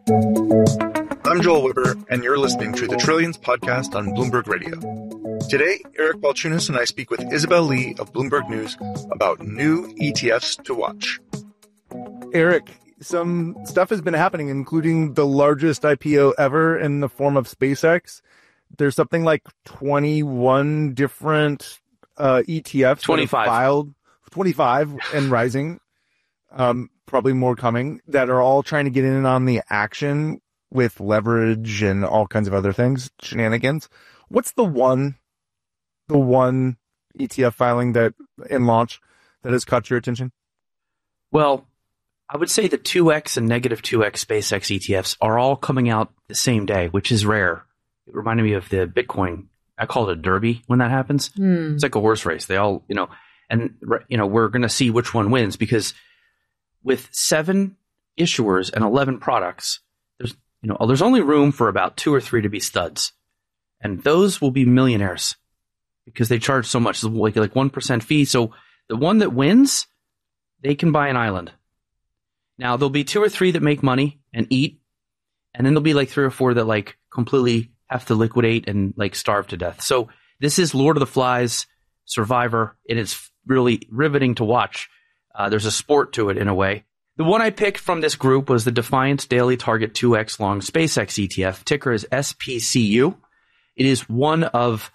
I'm Joel Weber, and you're listening to the Trillions podcast on Bloomberg Radio. Today, Eric Balchunas and I speak with Isabel Lee of Bloomberg News about new ETFs to watch. Eric, some stuff has been happening, including the largest IPO ever in the form of SpaceX. There's something like 21 different ETFs 25 filed, 25 and rising, probably more coming, that are all trying to get in on the action with leverage and all kinds of other things, shenanigans. What's the one ETF filing that in launch that has caught your attention? Well, I would say the 2X and negative 2X SpaceX ETFs are all coming out the same day, which is rare. It reminded me of the Bitcoin. I call it a derby when that happens. It's like a horse race. They all, we're going to see which one wins, because with 7 issuers and 11 products, there's only room for about 2 or 3 to be studs. And those will be millionaires because they charge so much, like 1% fee. So the one that wins, they can buy an island. Now, there'll be 2 or 3 that make money and eat, and then there'll be like 3 or 4 that like completely have to liquidate and like starve to death. So this is Lord of the Flies, Survivor, and it's really riveting to watch. There's a sport to it in a way. The one I picked from this group was the Defiance Daily Target 2X Long SpaceX ETF. Ticker is SPCU. It is one of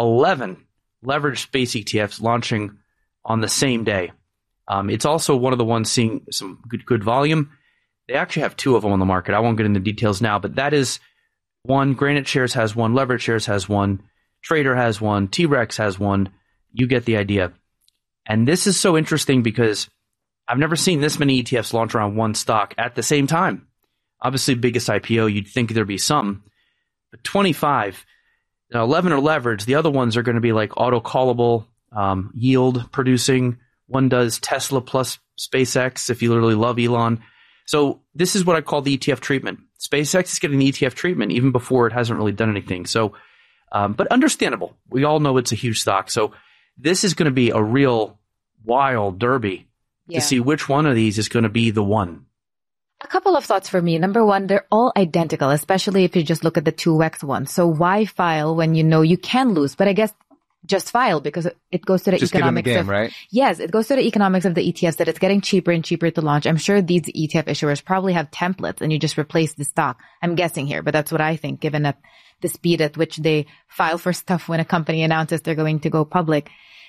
11 leveraged space ETFs launching on the same day. It's also one of the ones seeing some good volume. They actually have 2 of them on the market. I won't get into details now, but that is one. Granite Shares has one. Leverage Shares has one. Trader has one. T-Rex has one. You get the idea. And this is so interesting because I've never seen this many ETFs launch around one stock at the same time. Obviously, biggest IPO, you'd think there'd be some. But 25, 11 are leveraged. The other ones are going to be like auto-callable, yield producing. One does Tesla plus SpaceX if you literally love Elon. So this is what I call the ETF treatment. SpaceX is getting the ETF treatment even before it hasn't really done anything. So, but understandable. We all know it's a huge stock. So this is going to be a real wild derby to see which one of these is going to be the one. A couple of thoughts for me. Number one, they're all identical, especially if you just look at the 2X one. So why file when you know you can lose? But I guess just file because it goes to the just economics get in the game, of, right? Yes, it goes to the economics of the ETFs that it's getting cheaper and cheaper to launch. I'm sure these ETF issuers probably have templates and you just replace the stock. I'm guessing here, but that's what I think, given that the speed at which they file for stuff when a company announces they're going to go public.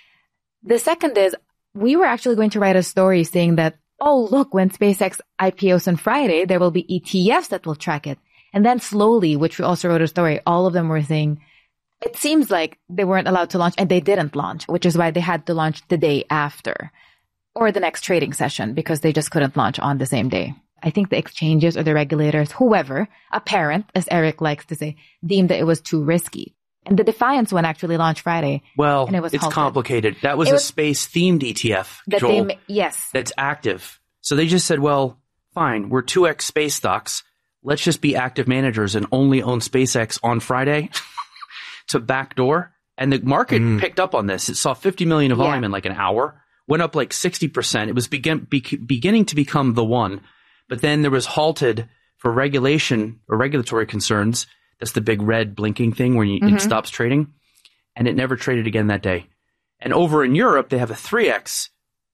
The second is, we were actually going to write a story saying that, oh, look, when SpaceX IPOs on Friday, there will be ETFs that will track it. And then slowly, which we also wrote a story, all of them were saying, it seems like they weren't allowed to launch, and they didn't launch, which is why they had to launch the day after or the next trading session because they just couldn't launch on the same day. I think the exchanges or the regulators, whoever, a parent, as Eric likes to say, deemed that it was too risky. And the Defiance one actually launched Friday. Well, and it's complicated. That was a space-themed ETF, Joel, yes. That's active. So they just said, well, fine, we're 2X space stocks. Let's just be active managers and only own SpaceX on Friday to backdoor. And the market picked up on this. It saw 50 million of volume in like an hour, went up like 60%. It was beginning to become the one. But then there was halted for regulation or regulatory concerns. That's the big red blinking thing where it stops trading. And it never traded again that day. And over in Europe, they have a 3X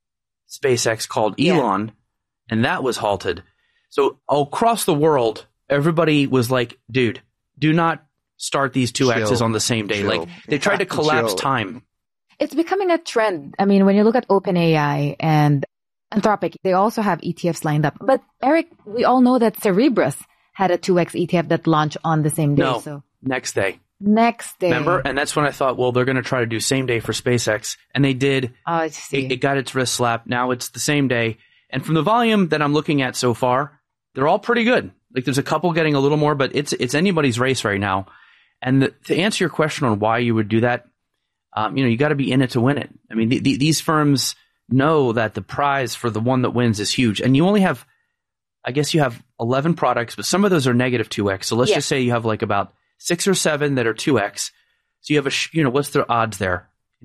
SpaceX called Elon, and that was halted. So across the world, everybody was like, dude, do not start these 2Xs on the same day. Like they tried to collapse time. It's becoming a trend. I mean, when you look at OpenAI and Anthropic, they also have ETFs lined up. But Eric, we all know that Cerebras had a 2X ETF that launched on the same day. No, next day. Next day. Remember? And that's when I thought, well, they're going to try to do same day for SpaceX. And they did. Oh, I see. It got its wrist slapped. Now it's the same day. And from the volume that I'm looking at so far, they're all pretty good. Like there's a couple getting a little more, but it's anybody's race right now. And to answer your question on why you would do that, you got to be in it to win it. I mean, these firms know that the prize for the one that wins is huge. And you only have, I guess you have 11 products, but some of those are negative 2X. So let's just say you have like about 6 or 7 that are 2X. So you have what's their odds there?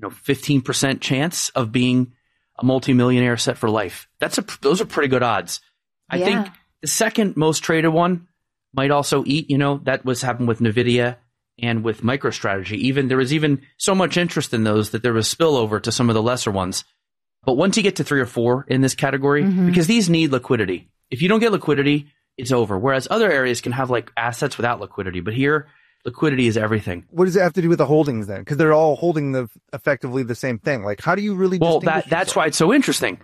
15% chance of being a multimillionaire set for life. Those are pretty good odds. I think the second most traded one, might also eat. That was happened with NVIDIA and with MicroStrategy. There was even so much interest in those that there was spillover to some of the lesser ones. But once you get to 3 or 4 in this category, because these need liquidity. If you don't get liquidity, it's over. Whereas other areas can have like assets without liquidity. But here, liquidity is everything. What does it have to do with the holdings then? Because they're all holding effectively the same thing. Like, how do you really distinguish? That's why it's so interesting.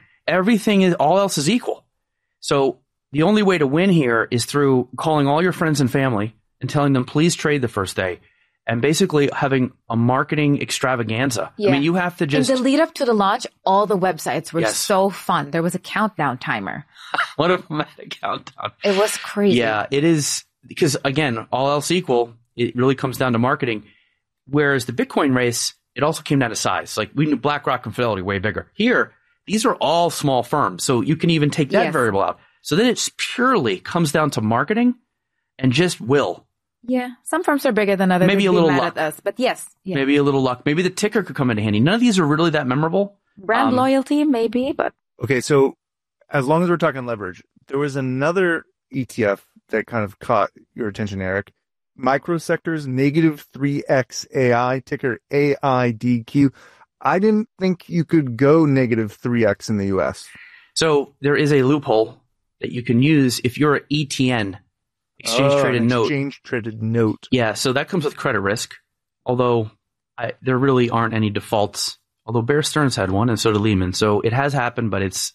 All else is equal. So the only way to win here is through calling all your friends and family and telling them, please trade the first day. And basically having a marketing extravaganza. Yeah. I mean, you have to just... In the lead up to the launch, all the websites were so fun. There was a countdown timer. One of them had a countdown. It was crazy. Yeah, it is. Because again, all else equal, it really comes down to marketing. Whereas the Bitcoin race, it also came down to size. Like we knew BlackRock and Fidelity way bigger. Here, these are all small firms. So you can even take that variable out. So then it purely comes down to marketing and just will. Yeah, some firms are bigger than others. Maybe a little luck. At us, but yes. Yeah. Maybe a little luck. Maybe the ticker could come into handy. None of these are really that memorable. Brand loyalty, maybe, but... Okay, so as long as we're talking leverage, there was another ETF that kind of caught your attention, Eric. Microsectors, negative 3X AI, ticker AIDQ. I didn't think you could go negative 3X in the U.S. So there is a loophole that you can use if you're an ETN. Exchange-traded note. Exchange-traded note. Yeah, so that comes with credit risk, although there really aren't any defaults, although Bear Stearns had one and so did Lehman. So it has happened, but it's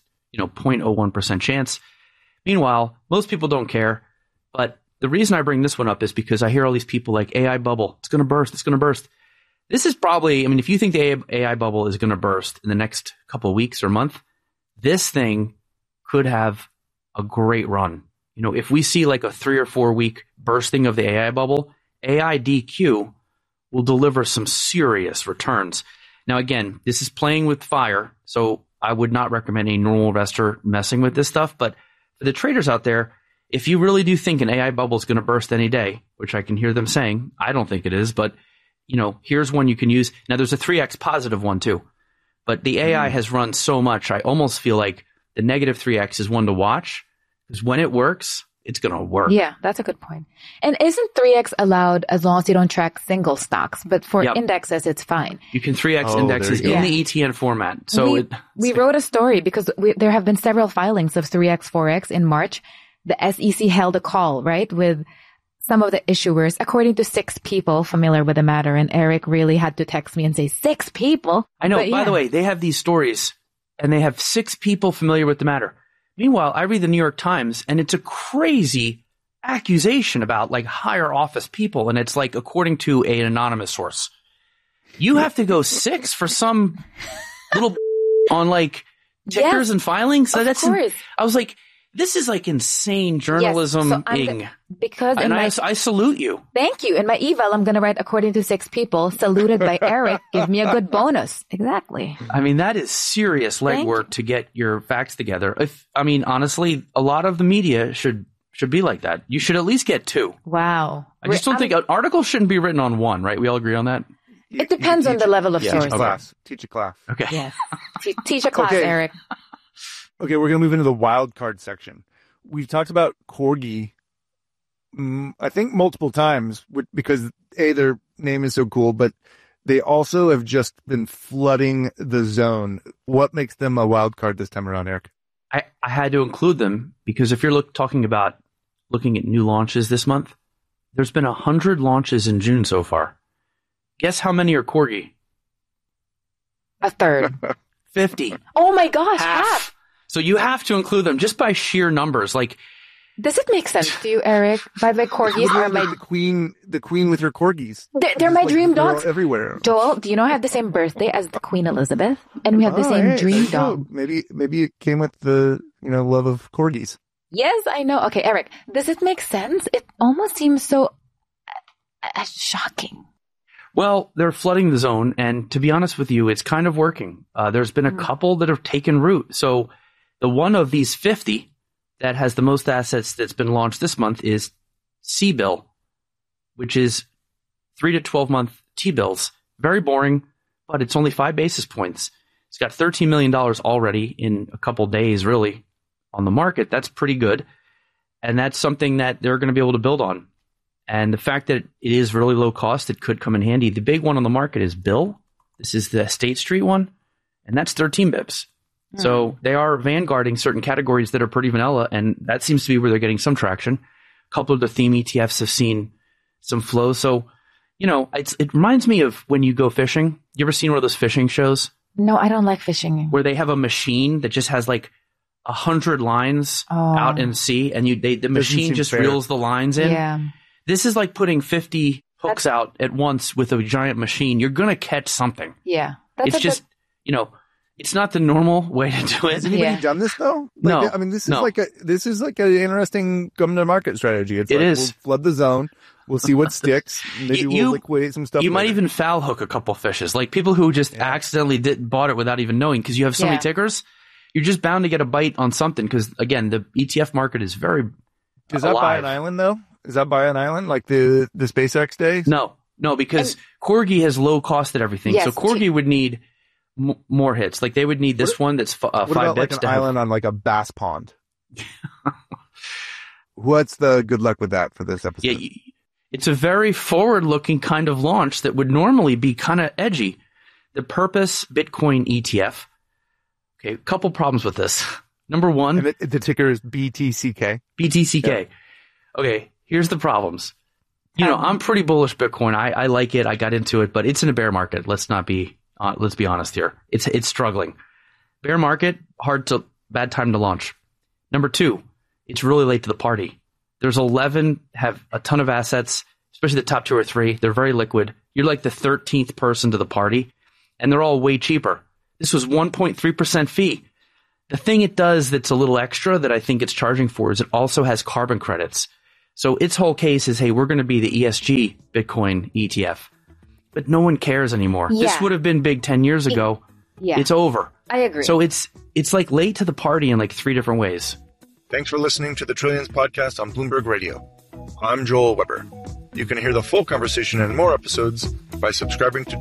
0.01% chance. Meanwhile, most people don't care, but the reason I bring this one up is because I hear all these people like AI bubble. It's going to burst. It's going to burst. This is probably, if you think the AI bubble is going to burst in the next couple of weeks or month, this thing could have a great run. If we see like a 3 or 4 week bursting of the AI bubble, AIDQ will deliver some serious returns. Now, again, this is playing with fire, so I would not recommend a normal investor messing with this stuff. But for the traders out there, if you really do think an AI bubble is going to burst any day, which I can hear them saying, I don't think it is, but here's one you can use. Now, there's a 3X positive one too, but the AI has run so much, I almost feel like the negative 3X is one to watch. Because when it works, it's going to work. Yeah, that's a good point. And isn't 3X allowed as long as you don't track single stocks? But for indexes, it's fine. You can 3X indexes in the ETN format. So we wrote a story because there have been several filings of 3X, 4X in March. The SEC held a call, right, with some of the issuers, according to 6 people familiar with the matter. And Eric really had to text me and say, 6 people? I know. By the way, they have these stories and they have 6 people familiar with the matter. Meanwhile, I read the New York Times, and it's a crazy accusation about like higher office people, and it's like according to an anonymous source. You have to go 6 for some little on like tickers and filings. So of course. I was like, this is like insane journalism. Yes. I salute you. Thank you. In my eval, I'm going to write according to 6 people, saluted by Eric. Give me a good bonus. Exactly. That is serious legwork to get your facts together. Honestly, a lot of the media should be like that. You should at least get 2. Wow. I just don't think an article shouldn't be written on 1, right? We all agree on that? It depends on the level of source. Teach a class. Okay. Yeah. Teach a class, Eric. Okay, we're going to move into the wild card section. We've talked about Corgi, I think multiple times, because A, their name is so cool, but they also have just been flooding the zone. What makes them a wild card this time around, Eric? I had to include them because if you're talking about looking at new launches this month, there's been 100 launches in June so far. Guess how many are Corgi? A third. 50. Oh my gosh, half. So you have to include them just by sheer numbers. Like, does it make sense to you, Eric? By the corgis are my the queen with her corgis. They're my dream dogs everywhere. Joel, do you know I have the same birthday as the Queen Elizabeth, and we have the same dream dog? Maybe it came with the love of corgis. Yes, I know. Okay, Eric, does it make sense? It almost seems so shocking. Well, they're flooding the zone, and to be honest with you, it's kind of working. There's been a couple that have taken root. So the one of these 50 that has the most assets that's been launched this month is CBIL, which is 3 to 12 month T-bills. Very boring, but it's only 5 basis points. It's got $13 million already in a couple days, really, on the market. That's pretty good. And that's something that they're going to be able to build on. And the fact that it is really low cost, it could come in handy. The big one on the market is Bill. This is the State Street one, and that's 13 bips. So they are vanguarding certain categories that are pretty vanilla, and that seems to be where they're getting some traction. A couple of the theme ETFs have seen some flow. So, it reminds me of when you go fishing. You ever seen one of those fishing shows? No, I don't like fishing. Where they have a machine that just has like 100 lines out in the sea, and the machine just reels the lines in. Yeah. This is like putting 50 hooks out at once with a giant machine. You're going to catch something. Yeah. It's just, it's not the normal way to do it. Has anybody done this though? No. I mean, this is like an interesting come to market strategy. It is. We'll flood the zone. We'll see what sticks. Maybe we'll liquidate some stuff. You might even foul hook a couple fishes. Like people who just accidentally bought it without even knowing, because you have so many tickers. You're just bound to get a bite on something, because again, the ETF market is very Is that by an island though? Is that by an island like the SpaceX days? No, because Corgi has low costed everything. Yes, so Corgi would need more hits. Like they would need this one that's 5 what about bips like an island on like a bass pond? What's the good luck with that for this episode? Yeah, it's a very forward-looking kind of launch that would normally be kind of edgy. The Purpose Bitcoin ETF. Okay, a couple problems with this. Number one, and the ticker is BTCK. BTCK. Yeah. Okay, here's the problems. I'm pretty bullish Bitcoin. I like it. I got into it, but it's in a bear market. Let's be honest here. It's struggling. Bear market, bad time to launch. Number two, it's really late to the party. There's 11 have a ton of assets, especially the top 2 or 3. They're very liquid. You're like the 13th person to the party, and they're all way cheaper. This was 1.3% fee. The thing it does that's a little extra that I think it's charging for is it also has carbon credits. So its whole case is, hey, we're going to be the ESG Bitcoin ETF. But no one cares anymore. Yeah. This would have been big 10 years ago. It's over. I agree. So it's like late to the party in like 3 different ways. Thanks for listening to the Trillions podcast on Bloomberg Radio. I'm Joel Weber. You can hear the full conversation and more episodes by subscribing to